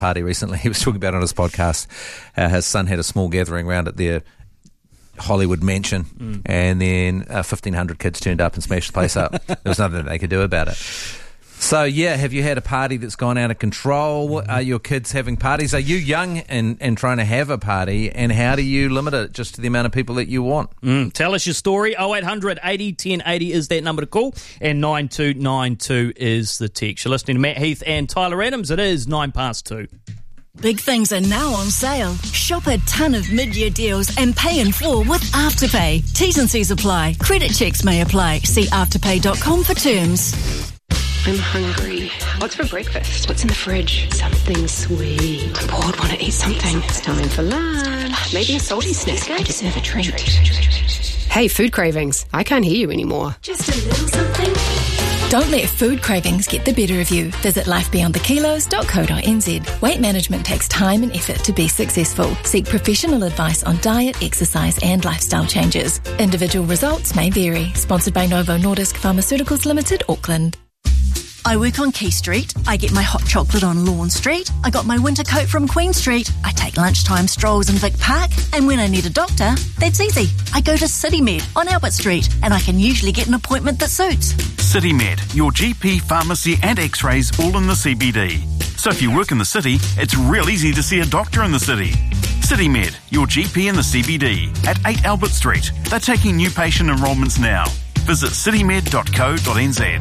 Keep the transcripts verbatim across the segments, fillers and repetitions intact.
party recently. He was talking about it on his podcast how his son had a small gathering round at their Hollywood mansion, mm. and then uh, fifteen hundred kids turned up and smashed the place up. There was nothing that they could do about it. So, yeah, have you had a party that's gone out of control? Are your kids having parties? Are you young and, and trying to have a party? And how do you limit it just to the amount of people that you want? Mm. Tell us your story. oh eight hundred eighty ten eighty is that number to call. And nine two nine two is the text. You're listening to Matt Heath and Tyler Adams. It is nine past two. Big things are now on sale. Shop a ton of mid-year deals and pay in full with Afterpay. T's and C's apply. Credit checks may apply. See afterpay dot com for terms. I'm hungry. What's for breakfast? What's in the fridge? Something sweet. I'm bored, want to eat something. It's time for lunch. Maybe a salty snack. I deserve a treat. Hey, food cravings. I can't hear you anymore. Just a little something. Don't let food cravings get the better of you. Visit life beyond the kilos dot co dot n z. Weight management takes time and effort to be successful. Seek professional advice on diet, exercise and lifestyle changes. Individual results may vary. Sponsored by Novo Nordisk Pharmaceuticals Limited, Auckland. I work on Key Street. I get my hot chocolate on Lawn Street. I got my winter coat from Queen Street. I take lunchtime strolls in Vic Park. And when I need a doctor, that's easy. I go to CityMed on Albert Street, and I can usually get an appointment that suits. CityMed, your G P, pharmacy and x-rays all in the C B D. So if you work in the city, it's real easy to see a doctor in the city. CityMed, your G P in the C B D at eight Albert Street. They're taking new patient enrolments now. Visit citymed dot co dot n z.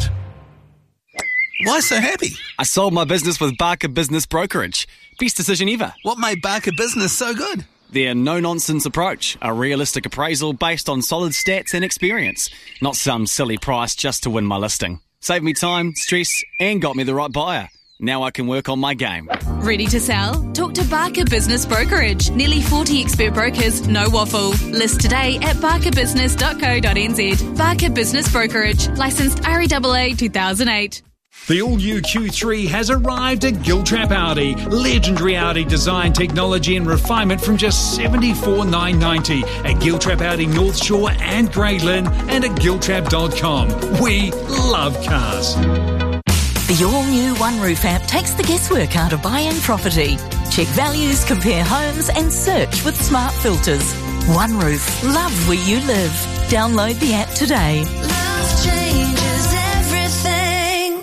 Why so happy? I sold my business with Barker Business Brokerage. Best decision ever. What made Barker Business so good? Their no-nonsense approach. A realistic appraisal based on solid stats and experience. Not some silly price just to win my listing. Saved me time, stress, and got me the right buyer. Now I can work on my game. Ready to sell? Talk to Barker Business Brokerage. Nearly forty expert brokers, no waffle. List today at barker business dot co dot n z. Barker Business Brokerage. Licensed R E A A two thousand eight. The all-new Q three has arrived at Giltrap Audi. Legendary Audi design, technology and refinement from just seventy-four thousand nine hundred ninety dollars at Giltrap Audi North Shore and Grey Lynn and at giltrap dot com. We love cars. The all-new One Roof app takes the guesswork out of buying property. Check values, compare homes and search with smart filters. One Roof. Love where you live. Download the app today. Love changes everything.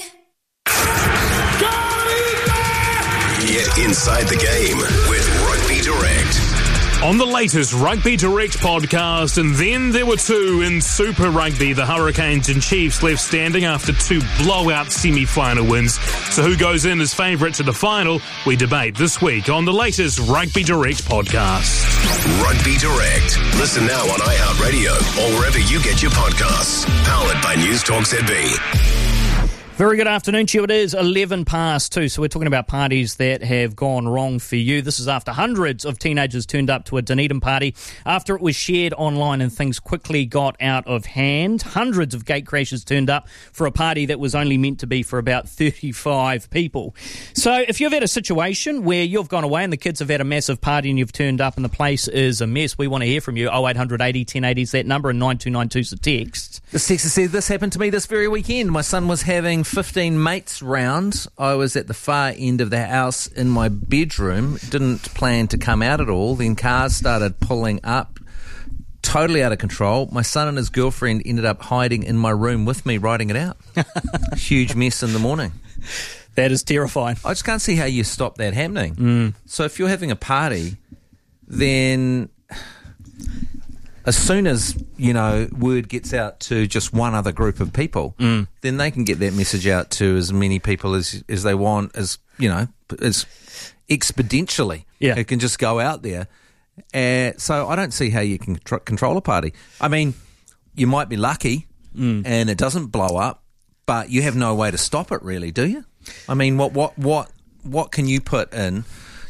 Get inside the game with Rugby Direct. On the latest Rugby Direct podcast, and then there were two in Super Rugby. The Hurricanes and Chiefs left standing after two blowout semi-final wins. So who goes in as favourite to the final? We debate this week on the latest Rugby Direct podcast. Rugby Direct. Listen now on iHeartRadio or wherever you get your podcasts. Powered by News Talk Z B. Very good afternoon to you. It is eleven past two, so we're talking about parties that have gone wrong for you. This is after hundreds of teenagers turned up to a Dunedin party after it was shared online and things quickly got out of hand. Hundreds of gatecrashers turned up for a party that was only meant to be for about thirty-five people. So if you've had a situation where you've gone away and the kids have had a massive party and you've turned up and the place is a mess, we want to hear from you. oh eight hundred eighty ten eighty is that number, and nine two nine two is the text. The texter said, this happened to me this very weekend. My son was having fifteen mates round. I was at the far end of the house in my bedroom, didn't plan to come out at all. Then cars started pulling up, totally out of control. My son and his girlfriend ended up hiding in my room with me, writing it out. Huge mess in the morning. That is terrifying. I just can't see how you stop that happening. Mm. So if you're having a party, then as soon as, you know, word gets out to just one other group of people, mm. then they can get that message out to as many people as as they want, as, you know, as exponentially. Yeah. It can just go out there. Uh, so I don't see how you can tr- control a party. I mean, you might be lucky mm. and it doesn't blow up, but you have no way to stop it really, do you? I mean, what what what what can you put in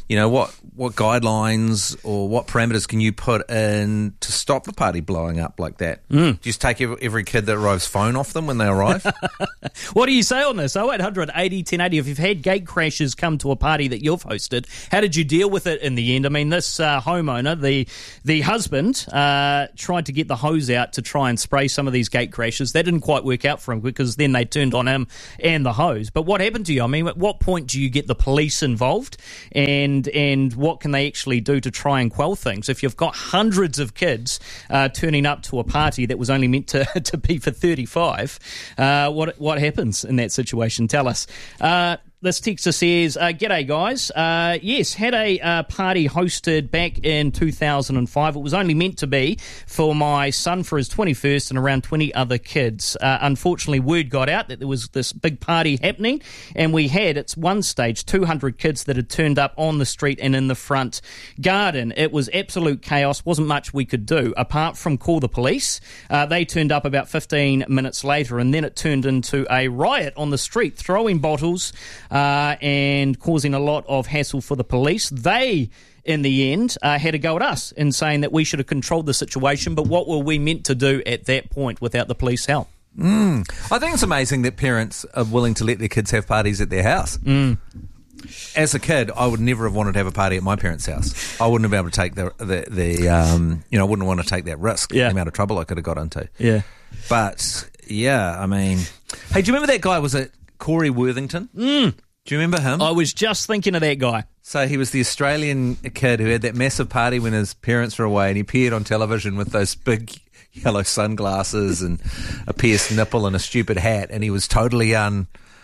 you know, what, what guidelines or what parameters can you put in to stop the party blowing up like that? Mm. Do you just take every, every kid that arrives phone off them when they arrive? What do you say on this? oh eight hundred eighty ten eighty. If you've had gate crashes come to a party that you've hosted, how did you deal with it in the end? I mean, this uh, homeowner, the the husband, uh, tried to get the hose out to try and spray some of these gate crashes. That didn't quite work out for him because then they turned on him and the hose. But what happened to you? I mean, at what point do you get the police involved, and and what can they actually do to try and quell things? If you've got hundreds of kids uh, turning up to a party that was only meant to, to be for thirty-five, uh, what what happens in that situation? Tell us. Uh, This texter says, uh, g'day guys, uh, yes, had a uh, party hosted back in two thousand five. It was only meant to be for my son for his twenty-first and around twenty other kids. Uh, unfortunately, word got out that there was this big party happening, and we had, at one stage, two hundred kids that had turned up on the street and in the front garden. It was absolute chaos, wasn't much we could do, apart from call the police. Uh, they turned up about fifteen minutes later, and then it turned into a riot on the street, throwing bottles, Uh, and causing a lot of hassle for the police. They, in the end, uh, had a go at us in saying that we should have controlled the situation, but what were we meant to do at that point without the police help? Mm. I think it's amazing that parents are willing to let their kids have parties at their house. Mm. As a kid, I would never have wanted to have a party at my parents' house. I wouldn't have been able to take the, the, the um, you know, I wouldn't want to take that risk, yeah. the amount of trouble I could have got into. Yeah. But, yeah, I mean... Hey, do you remember that guy, was it Corey Worthington? Mm. Do you remember him? I was just thinking of that guy. So he was the Australian kid who had that massive party when his parents were away, and he appeared on television with those big yellow sunglasses and a pierced nipple and a stupid hat, and he was totally un...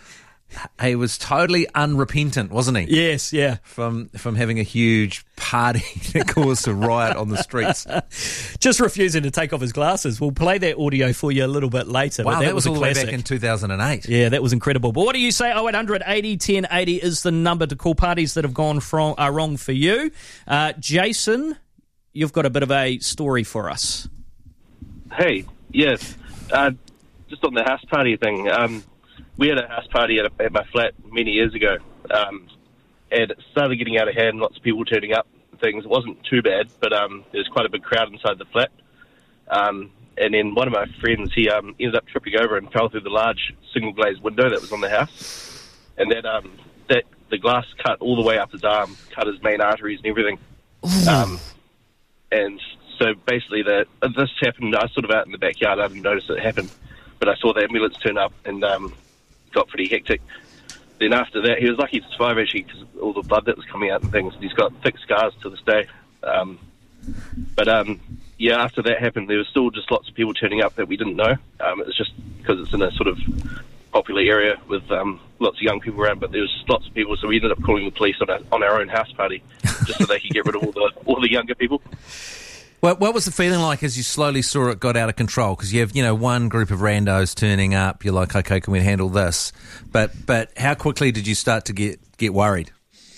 He was totally unrepentant, wasn't he? Yes, yeah. From from having a huge party that caused a riot on the streets. Just refusing to take off his glasses. We'll play that audio for you a little bit later. Wow, but that, that was, was all a the way classic. back in two thousand eight. Yeah, that was incredible. But what do you say? oh eight hundred eighty ten eighty is the number to call. Parties that have gone from, are wrong for you. Uh, Jason, you've got a bit of a story for us. Hey, yes. Uh, just on the house party thing. Um, we had a house party at, a, at my flat many years ago, um, and it started getting out of hand, lots of people turning up and things. It wasn't too bad, but um, there was quite a big crowd inside the flat. Um, and then one of my friends, he um, ended up tripping over and fell through the large single-glazed window that was on the house. And that, um, that the glass cut all the way up his arm, cut his main arteries and everything. Um, and so basically the, this happened, I was sort of out in the backyard, I didn't notice it happened. But I saw the ambulance turn up and um, got pretty hectic. Then after that, he was lucky to survive actually because of all the blood that was coming out and things. He's got thick scars to this day. Um, but um, yeah, after that happened, there was still just lots of people turning up that we didn't know. Um, it was just because it's in a sort of popular area with um, lots of young people around, but there was lots of people, so we ended up calling the police on our, on our own house party just so they could get rid of all the all the younger people. Well, what was the feeling like as you slowly saw it got out of control? Because you have, you know, one group of randos turning up. You're like, okay, can we handle this? But but how quickly did you start to get, get worried?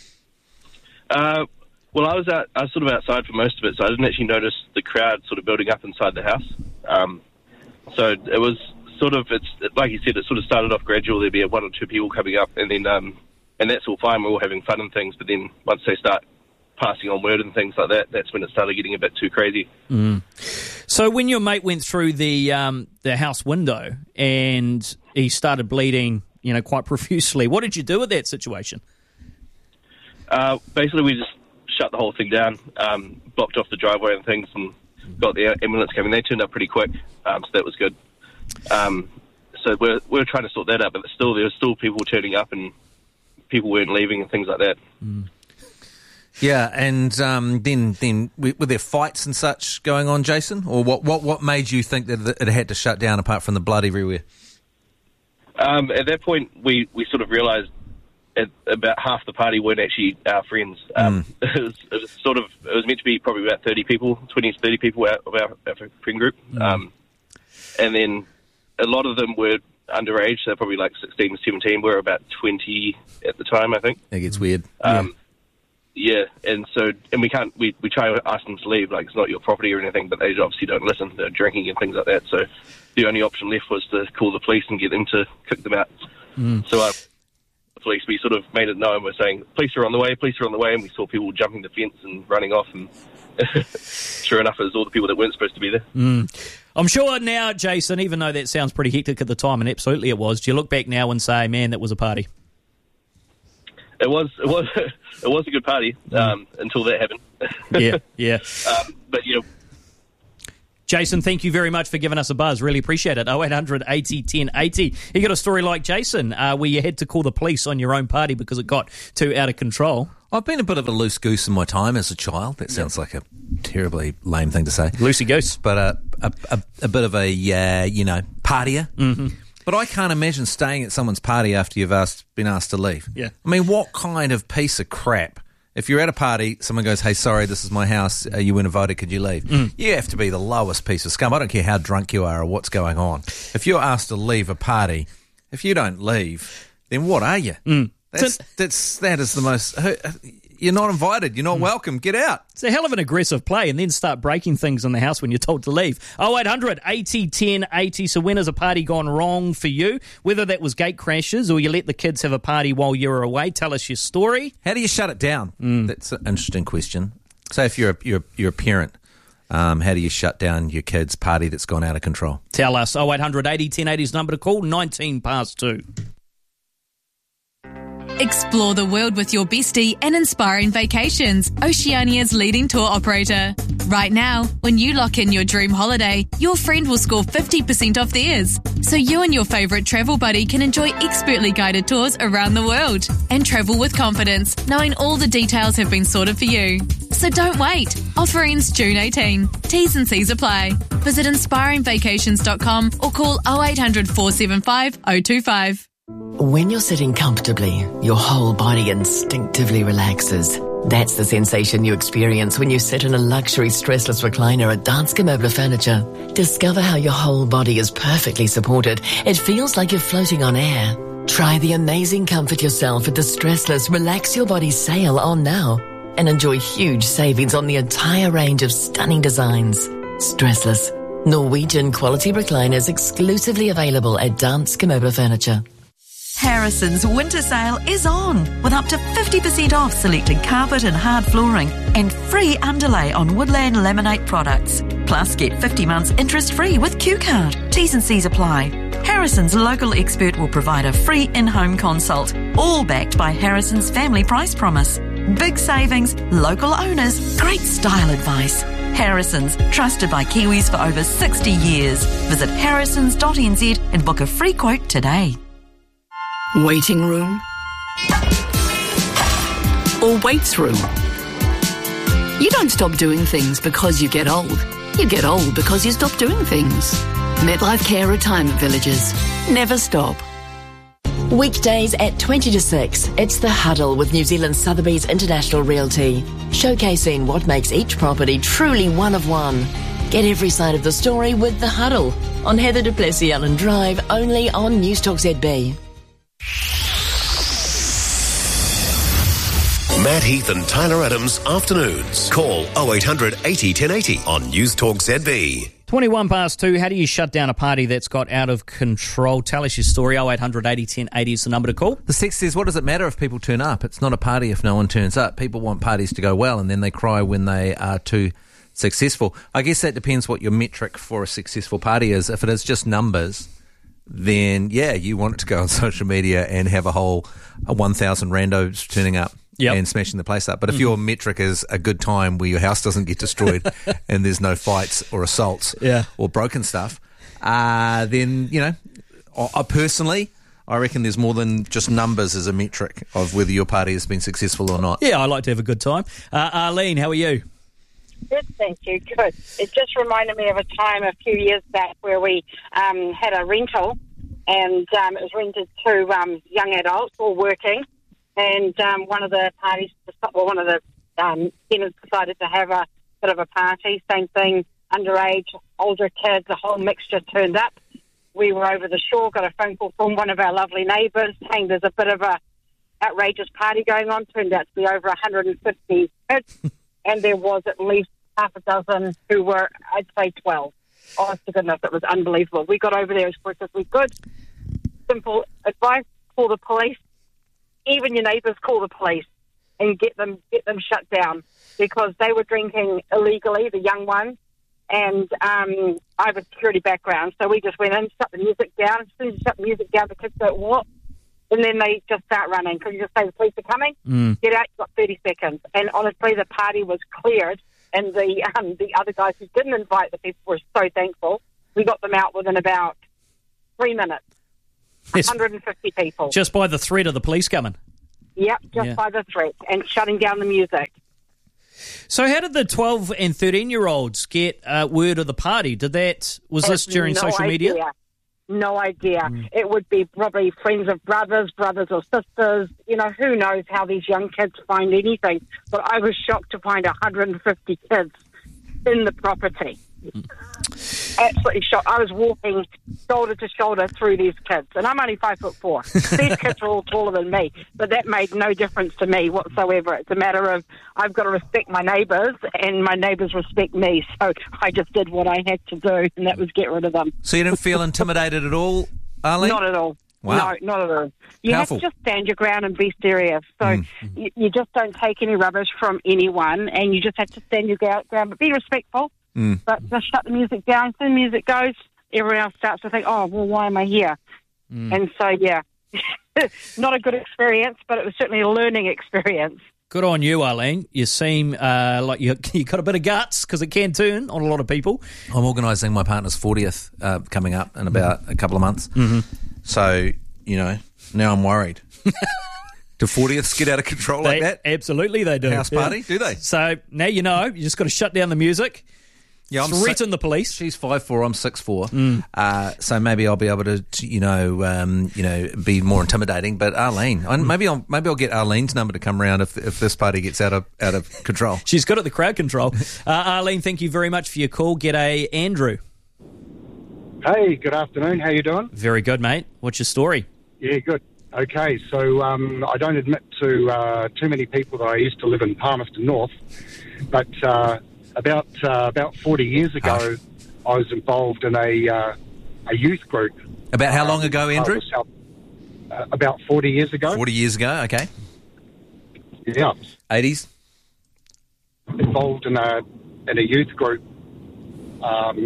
Uh, well, I was out, I was sort of outside for most of it, so I didn't actually notice the crowd sort of building up inside the house. Um, so it was sort of, it's like you said, it sort of started off gradual. There'd be one or two people coming up, and then um, and that's all fine. We're all having fun and things. But then once they start passing on word and things like that, that's when it started getting a bit too crazy. Mm. So when your mate went through the um, the house window and he started bleeding, you know, quite profusely, what did you do with that situation? Uh, basically, we just shut the whole thing down, um, blocked off the driveway and things, and got the ambulance coming. They turned up pretty quick, um, so that was good. Um, so we're we're trying to sort that out, but still, there were still people turning up and people weren't leaving and things like that. Mm. Yeah, and um, then then were there fights and such going on, Jason? Or what, what, what made you think that it had to shut down apart from the blood everywhere? Um, at that point, we, we sort of realised at about half the party weren't actually our friends. Um, mm. it, was, it was sort of, it was meant to be probably about thirty people, twenty to thirty people out of our, our friend group. Mm. Um, and then a lot of them were underage, so probably like sixteen to seventeen. We were about twenty at the time, I think. It gets weird. Um, yeah. yeah, and so, and we can't, we, we try to ask them to leave, like it's not your property or anything, but they obviously don't listen. They're drinking and things like that, so the only option left was to call the police and get them to kick them out. Mm. So, uh, police, we sort of made it known. We're saying, police are on the way, police are on the way, and we saw people jumping the fence and running off, and sure enough, it was all the people that weren't supposed to be there. Mm. I'm sure now, Jason, even though that sounds pretty hectic at the time, and absolutely it was, do you look back now and say, man, that was a party? It was, it was, it was a good party um, until that happened. Yeah, yeah. um, but, you know, Jason, thank you very much for giving us a buzz. Really appreciate it. oh eight hundred eighty ten eighty. You got a story like Jason uh, where you had to call the police on your own party because it got too out of control. I've been a bit of a loose goose in my time as a child. That sounds like a terribly lame thing to say. Loosey goose. But uh, a, a, a bit of a, uh, you know, partier. Mm-hmm. But I can't imagine staying at someone's party after you've asked, been asked to leave. Yeah. I mean, what kind of piece of crap? If you're at a party, someone goes, hey, sorry, this is my house, uh, you weren't invited, could you leave? Mm. You have to be the lowest piece of scum. I don't care how drunk you are or what's going on. If you're asked to leave a party, if you don't leave, then what are you? Mm. That's, that's, that is the most... You're not invited. You're not mm. welcome. Get out. It's a hell of an aggressive play, and then start breaking things in the house when you're told to leave. oh eight hundred eighty ten eighty. So when has a party gone wrong for you? Whether that was gate crashes or you let the kids have a party while you were away, tell us your story. How do you shut it down? Mm. That's an interesting question. So if you're a, you're, you're a parent, um, how do you shut down your kid's party that's gone out of control? Tell us. oh eight hundred eighty ten eighty is number to call, nineteen past two. Explore the world with your bestie and Inspiring Vacations, Oceania's leading tour operator. Right now, when you lock in your dream holiday, your friend will score fifty percent off theirs. So you and your favourite travel buddy can enjoy expertly guided tours around the world and travel with confidence, knowing all the details have been sorted for you. So don't wait. Offer ends June eighteenth. T's and C's apply. Visit inspiring vacations dot com or call oh eight hundred four seven five oh two five. When you're sitting comfortably, your whole body instinctively relaxes. That's the sensation you experience when you sit in a luxury stressless recliner at Danske Møbler Furniture. Discover how your whole body is perfectly supported. It feels like you're floating on air. Try the amazing comfort yourself at the stressless Relax Your Body sale on now and enjoy huge savings on the entire range of stunning designs. Stressless, Norwegian quality recliners exclusively available at Danske Møbler Furniture. Harrison's winter sale is on with up to fifty percent off selected carpet and hard flooring and free underlay on Woodland Laminate products. Plus, get fifty months interest-free with Q Card. T's and C's apply. Harrison's local expert will provide a free in-home consult, all backed by Harrison's family price promise. Big savings, local owners, great style advice. Harrison's, trusted by Kiwis for over sixty years. Visit harrisons dot n z and book a free quote today. Waiting room or waits room. You don't stop doing things because you get old. You get old because you stop doing things. MetLife Care Retirement Villages. Never stop. Weekdays at twenty to six, it's The Huddle with New Zealand Sotheby's International Realty, showcasing what makes each property truly one of one. Get every side of the story with The Huddle on Heather du Plessis-Allen Drive, only on Newstalk Z B. Matt Heath and Tyler Adams afternoons. Call oh eight hundred eighty ten eighty on Newstalk Z B. twenty-one past two. How do you shut down a party that's got out of control? Tell us your story. oh eight hundred eighty ten eighty is the number to call. The text says, what does it matter if people turn up? It's not a party if no one turns up. People want parties to go well and then they cry when they are too successful. I guess that depends what your metric for a successful party is. If it is just numbers, then yeah, you want it to go on social media and have a whole a one thousand randos turning up. Yep. And smashing the place up. But if mm-hmm. your metric is a good time where your house doesn't get destroyed and there's no fights or assaults yeah. or broken stuff, uh, then, you know, I, I personally, I reckon there's more than just numbers as a metric of whether your party has been successful or not. Yeah, I like to have a good time. Uh, Arlene, how are you? Good, thank you. Good. It just reminded me of a time a few years back where we um, had a rental and um, it was rented to um, young adults all working. And um, one of the parties, well, one of the um, tenants decided to have a bit of a party. Same thing, underage, older kids, a whole mixture turned up. We were over the shore, got a phone call from one of our lovely neighbours saying there's a bit of a outrageous party going on. Turned out to be over one hundred fifty kids, and there was at least half a dozen who were, I'd say, twelve. Honest to goodness, it was unbelievable. We got over there as quick as we could. Simple advice, call the police. even your neighbours call the police and get them get them shut down because they were drinking illegally, the young ones. And um, I have a security background, so we just went in, shut the music down. As soon as you shut the music down, the kids don't walk. And then they just start running because you just say the police are coming. Mm. Get out, you've got thirty seconds. And honestly, the party was cleared. And the um, the other guys who didn't invite the people were so thankful. We got them out within about three minutes. Yes. one hundred fifty people. Just by the threat of the police coming. Yep, just Yeah. by the threat and shutting down the music. So how did the twelve and thirteen-year-olds get uh, word of the party? Did that Was I this have during no social idea. media? No idea. Mm. It would be probably friends of brothers, brothers or sisters. You know, who knows how these young kids find anything. But I was shocked to find one hundred fifty kids in the property. Absolutely shocked. I was walking shoulder to shoulder through these kids, and I'm only five foot four. These kids are all taller than me, but that made no difference to me whatsoever. It's a matter of I've got to respect my neighbours, and my neighbours respect me. So I just did what I had to do, and that was get rid of them. So you didn't feel intimidated at all, Arlene? Not at all. Wow. No, not at all. You Powerful. have to just stand your ground and be serious. So Mm. you, you just don't take any rubbish from anyone, and you just have to stand your gou- ground, but be respectful. Mm. But just shut the music down. As soon as the music goes, everyone else starts to think, oh, well, why am I here? Mm. And so, yeah, not a good experience, but it was certainly a learning experience. Good on you, Arlene. You seem uh, like you you got a bit of guts because it can turn on a lot of people. I'm organising my partner's fortieth uh, coming up in about a couple of months. Mhm. So, you know, now I'm worried. Do fortieths get out of control like They- that? Absolutely, they do. House party, do they? So now you know. You just got to shut down the music. Yeah, I'm threaten the police. She's five four. I'm six four. Mm. Uh, so maybe I'll be able to, to, you know, um, you know, be more intimidating. But Arlene, I, maybe I'll maybe I'll get Arlene's number to come round if if this party gets out of out of control. She's good at the crowd control. Uh, Arlene, thank you very much for your call. G'day, Andrew. Hey, good afternoon. How you doing? Very good, mate. What's your story? Yeah, good. Okay, so um, I don't admit to uh, too many people that I used to live in Palmerston North, but uh, about uh, about forty years ago, I was involved in a uh, a youth group. About how long ago, Andrew? Uh, uh, about forty years ago. Forty years ago. Okay. Yeah. Eighties. Involved in a in a youth group, um,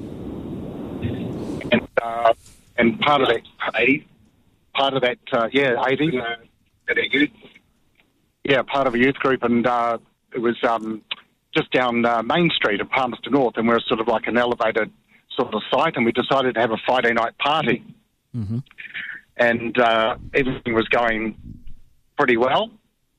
and uh, and part of that eighties. Part of that, uh, yeah, eighties. At a youth. Yeah, part of a youth group, and uh, it was um, just down uh, Main Street in Palmerston North, and we're sort of like an elevated sort of site, and we decided to have a Friday night party, Mm-hmm. and uh, everything was going pretty well,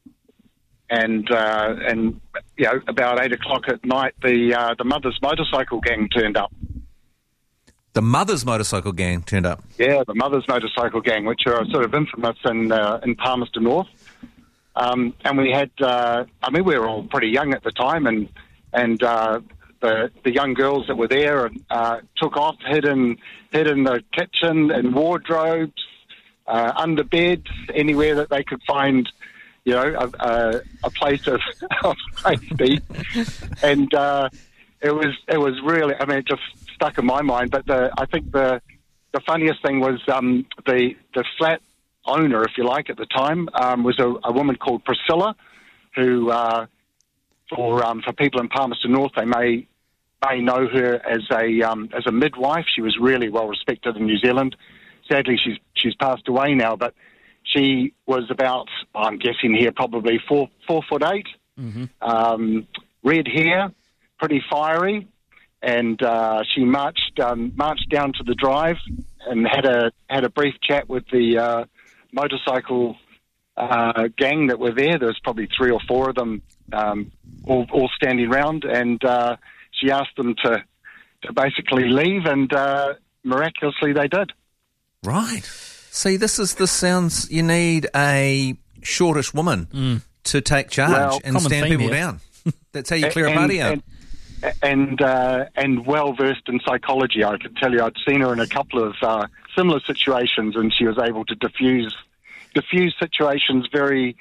and uh, and you know about eight o'clock at night, the uh, the Mothers Motorcycle Gang turned up. The Mothers Motorcycle Gang turned up. Yeah, the Mothers Motorcycle Gang, which are sort of infamous in uh, in Palmerston North. Um, and we had, uh, I mean, we were all pretty young at the time, and and uh, the the young girls that were there uh, took off, hid in hid in the kitchen, in wardrobes, uh, under beds, anywhere that they could find, you know, a, a, a place of, of safety. And uh, it was it was really, I mean, it just stuck in my mind. But the, I think the the funniest thing was um, the the flat owner, if you like, at the time um, was a, a woman called Priscilla, who uh, for um, for people in Palmerston North, they may may know her as a um, as a midwife. She was really well respected in New Zealand. Sadly, she's she's passed away now, but she was about, I'm guessing here, probably four four foot eight, Mm-hmm. um, red hair, pretty fiery. And uh, she marched um, marched down to the drive and had a had a brief chat with the uh, motorcycle uh, gang that were there. There was probably three or four of them, um, all, all standing round. And uh, she asked them to to basically leave, and uh, miraculously they did. Right. See, this is this sounds. You need a shortish woman Mm. to take charge Well, and common stand theme people here. down. That's how you clear a And- party out. and- And uh, and well versed in psychology, I could tell you. I'd seen her in a couple of uh, similar situations, and she was able to diffuse diffuse situations very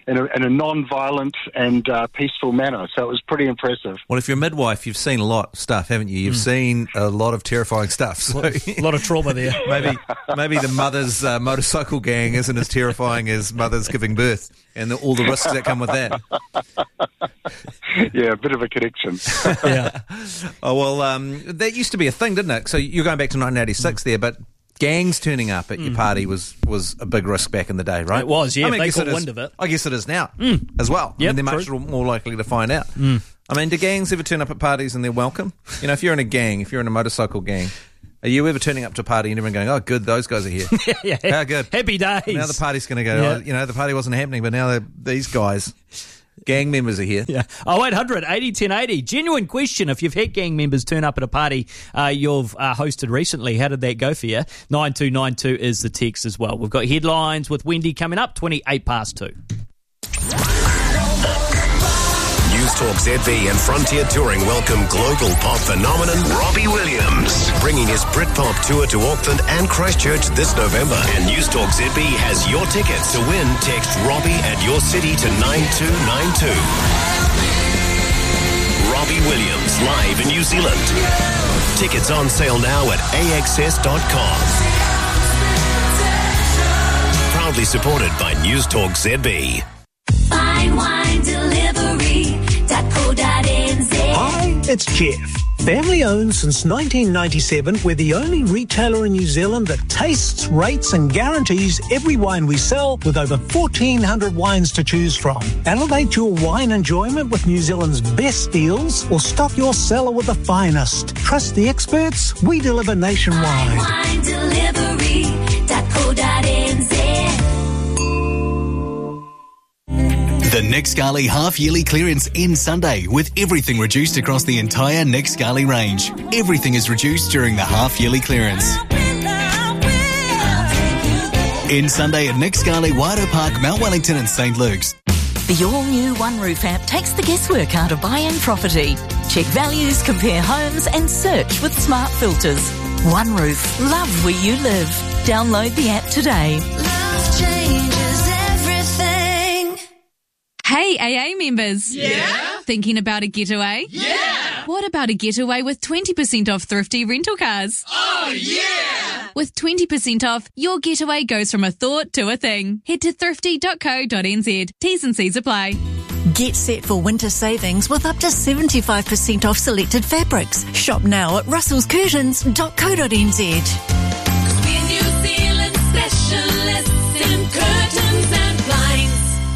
in a, in a non-violent and uh, peaceful manner. So it was pretty impressive. Well, if you're a midwife, you've seen a lot of stuff, haven't you? You've mm. seen a lot of terrifying stuff. So a lot of trauma there. maybe maybe the mother's uh, motorcycle gang isn't as terrifying as mothers giving birth and the, all the risks that come with that. Yeah, a bit of a connection. Yeah. Oh, well, um, that used to be a thing, didn't it? So you're going back to nineteen eighty-six mm. there, but gangs turning up at your party was, was a big risk back in the day, right? It was, yeah. I mean, they I caught it is, wind of it. I guess it is now mm. as well. Yep, I mean, they're much true. more likely to find out. Mm. I mean, do gangs ever turn up at parties and they're welcome? You know, if you're in a gang, if you're in a motorcycle gang, are you ever turning up to a party and everyone going, oh, good, those guys are here? yeah, How good. Happy days. Now the party's going to go, Yeah. oh, you know, the party wasn't happening, but now these guys... Gang members are here. Yeah. Oh, eight hundred eighty ten eighty. Genuine question. If you've had gang members turn up at a party uh, you've uh, hosted recently, how did that go for you? nine two nine two is the text as well. We've got headlines with Wendy coming up, twenty-eight past two. News Talk Z B and Frontier Touring welcome global pop phenomenon Robbie Williams, bringing his Britpop tour to Auckland and Christchurch this November. And News Talk Z B has your tickets. To win, text Robbie at your city to nine two nine two. Robbie Williams live in New Zealand. Tickets on sale now at a x s dot com. Proudly supported by News Talk Z B. Fine wine delivery dot co dot n z. Hi, it's Jeff. Family owned since nineteen ninety-seven, we're the only retailer in New Zealand that tastes, rates and guarantees every wine we sell with over fourteen hundred wines to choose from. Elevate your wine enjoyment with New Zealand's best deals or stock your cellar with the finest. Trust the experts, we deliver nationwide. Wine delivery dot co dot n z. The Nick Scali half-yearly clearance ends Sunday with everything reduced across the entire Nick Scali range. Everything is reduced during the half-yearly clearance. End Sunday at Nick Scali, Wairoa Park, Mount Wellington and Saint Luke's. The all-new OneRoof app takes the guesswork out of buying property. Check values, compare homes and search with smart filters. OneRoof, love where you live. Download the app today. Love changes everything. Hey, A A members. Yeah? Thinking about a getaway? Yeah! What about a getaway with twenty percent off thrifty rental cars? Oh, yeah! With twenty percent off, your getaway goes from a thought to a thing. Head to thrifty dot co dot n z. T's and C's apply. Get set for winter savings with up to seventy-five percent off selected fabrics. Shop now at russells curtains dot co dot n z. We're New Zealand specialists in curtains and blinds.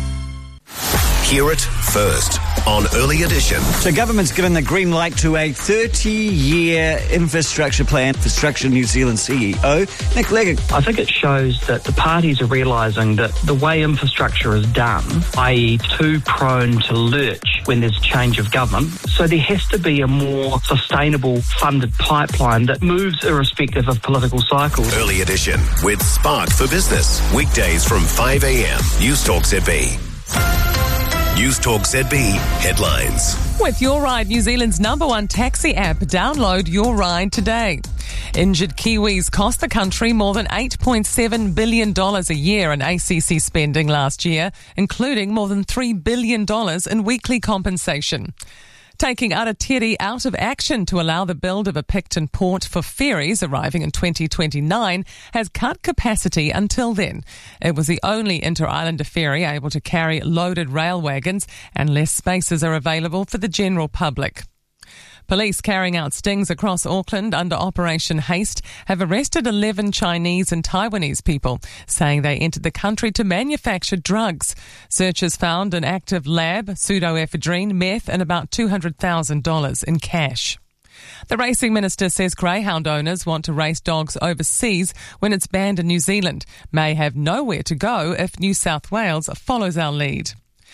Hear it first on Early Edition. So government's given the green light to a thirty-year infrastructure plan. Infrastructure New Zealand C E O, Nick Leggett. I think it shows that the parties are realising that the way infrastructure is done, that is too prone to lurch when there's change of government. So there has to be a more sustainable funded pipeline that moves irrespective of political cycles. Early Edition with Spark for Business. Weekdays from five a.m. News Talk Z B. News Talk Z B headlines. With Your Ride, New Zealand's number one taxi app, download Your Ride today. Injured Kiwis cost the country more than eight point seven billion dollars a year in A C C spending last year, including more than three billion dollars in weekly compensation. Taking Aratiri out of action to allow the build of a Picton port for ferries arriving in twenty twenty-nine has cut capacity until then. It was the only inter-islander ferry able to carry loaded rail wagons, and less spaces are available for the general public. Police carrying out stings across Auckland under Operation Haste have arrested eleven Chinese and Taiwanese people, saying they entered the country to manufacture drugs. Searchers found an active lab, pseudoephedrine, meth and about two hundred thousand dollars in cash. The racing minister says greyhound owners want to race dogs overseas when it's banned in New Zealand may have nowhere to go if New South Wales follows our lead.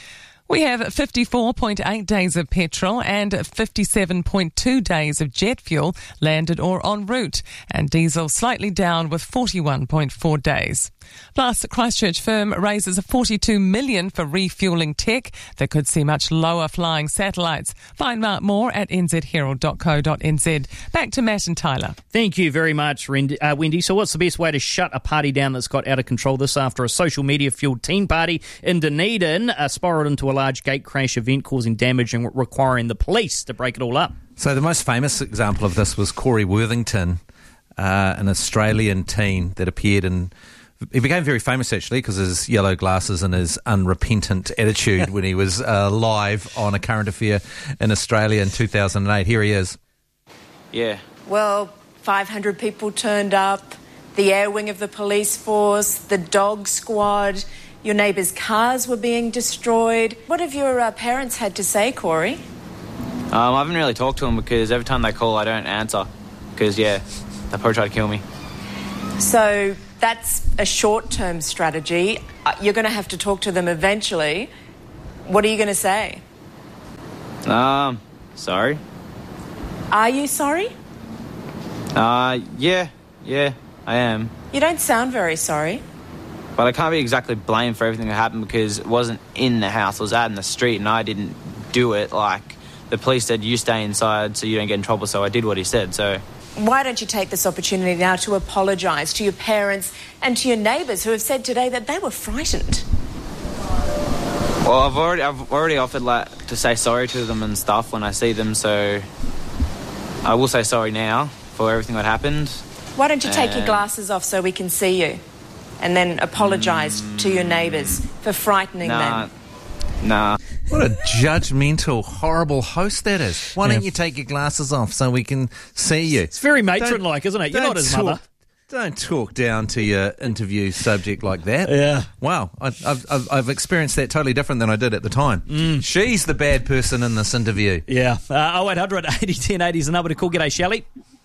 We have fifty-four point eight days of petrol and fifty-seven point two days of jet fuel landed or en route, and diesel slightly down with forty-one point four days. Plus, Christchurch firm raises forty-two million dollars for refuelling tech that could see much lower flying satellites. Find out more at n z herald dot co dot n z. Back to Matt and Tyler. Thank you very much, Wendy. Uh, Wendy. So what's the best way to shut a party down that's got out of control? This after a social media-fueled teen party in Dunedin uh, spiralled into a large gate crash event causing damage and requiring the police to break it all up. So the most famous example of this was Corey Worthington, uh, an Australian teen that appeared in... He became very famous, actually, because of his yellow glasses and his unrepentant attitude when he was uh, live on A Current Affair in Australia in two thousand eight. Here he is. Yeah. Well, five hundred people turned up, the air wing of the police force, the dog squad, your neighbours' cars were being destroyed. What have your uh, parents had to say, Corey? Um, I haven't really talked to them because every time they call I don't answer because, yeah, they probably try to kill me. So... that's a short-term strategy. Uh, you're going to have to talk to them eventually. What are you going to say? Um, sorry. Are you sorry? Uh, yeah, yeah, I am. You don't sound very sorry. But I can't be exactly blamed for everything that happened because it wasn't in the house. It was out in the street and I didn't do it. Like, the police said, you stay inside so you don't get in trouble, so I did what he said, so... Why don't you take this opportunity now to apologise to your parents and to your neighbours who have said today that they were frightened? Well, I've already I've already offered like to say sorry to them and stuff when I see them, so I will say sorry now for everything that happened. Why don't you take your glasses off so we can see you, and then apologise mm, to your neighbours for frightening nah, them? Nah. What a judgmental, horrible host that is. Why yeah. don't you take your glasses off so we can see you? It's very matron-like, isn't it? You're not his talk, mother. Don't talk down to your interview subject like that. Yeah. Wow. I, I've, I've, I've experienced that totally different than I did at the time. Mm. She's the bad person in this interview. Yeah. Uh, oh eight hundred eighty ten eighty is the number to call. G'day, Shelley.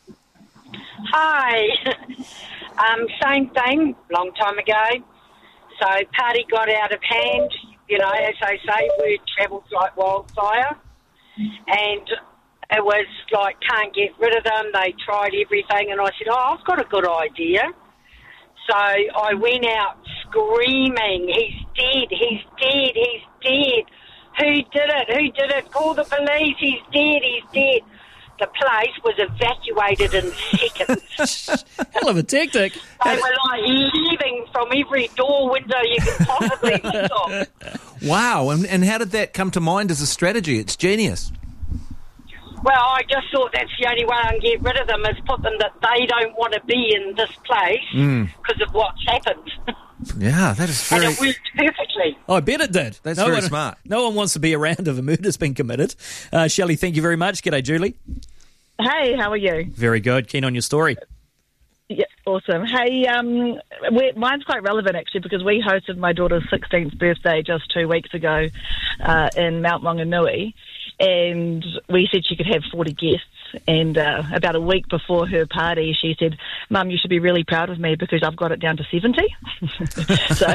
Hi. um, same thing, long time ago. So party got out of hand. You know, as they say, word travels like wildfire. And it was like, can't get rid of them. They tried everything. And I said, oh, I've got a good idea. So I went out screaming, he's dead, he's dead, he's dead. Who did it? Who did it? Call the police. He's dead, he's dead. The place was evacuated in seconds. Hell of a tactic. They were like leaving from every door window you could possibly think of. Wow, and, and how did that come to mind as a strategy? It's genius. Well, I just thought that's the only way I can get rid of them is put them that they don't want to be in this place because mm. of what's happened. Yeah, that is very... And it worked perfectly. I bet it did. That's no very one, smart. No one wants to be around if a murder's been committed. Uh, Shelley, thank you very much. G'day, Julie. Hey, how are you? Very good. Keen on your story. Yeah, awesome. Hey, um, we're, mine's quite relevant, actually, because we hosted my daughter's sixteenth birthday just two weeks ago uh, in Mount Maunganui, and we said she could have forty guests. And uh, about a week before her party, she said, Mum, you should be really proud of me because I've got it down to seventy. so